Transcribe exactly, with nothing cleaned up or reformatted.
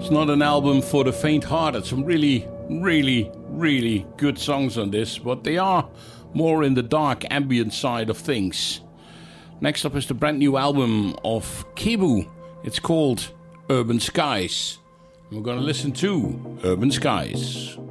It's not an album for the faint-hearted. Some really, really, really good songs on this, but they are more in the dark ambient side of things. Next up is the brand new album of Kebu. It's called Urban Skies. We're going to listen to Urban Skies.